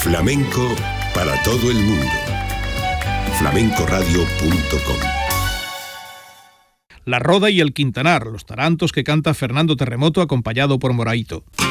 Flamenco para todo el mundo. flamencoradio.com. La Roda y el Quintanar, los tarantos que canta Fernando Terremoto acompañado por Moraito.